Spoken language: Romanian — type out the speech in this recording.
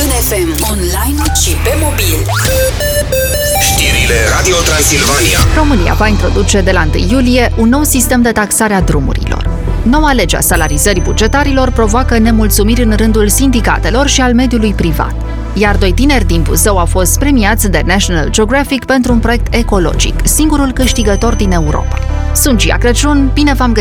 În FM, online și pe mobil. Știrile Radio Transilvania. România va introduce de la 1 iulie un nou sistem de taxare a drumurilor. Noua lege a salarizării bugetarilor provoacă nemulțumiri în rândul sindicatelor și al mediului privat. Iar 2 tineri din Buzău au fost premiați de National Geographic pentru un proiect ecologic, singurul câștigător din Europa. Sunt Gia Crăciun, bine v-am găsit!